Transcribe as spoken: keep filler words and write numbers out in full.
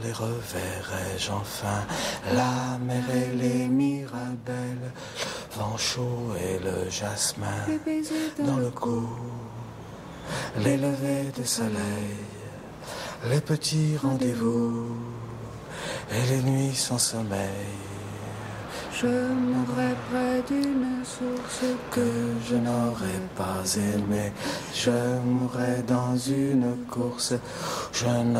et reverrai-je enfin la mer et les mirabelles, vent chaud et le jasmin dans le cou, les levées de soleil, les petits rendez-vous et les nuits sans sommeil. Je mourrai près d'une source que je n'aurais pas aimée. Je mourrai dans une course. Je ne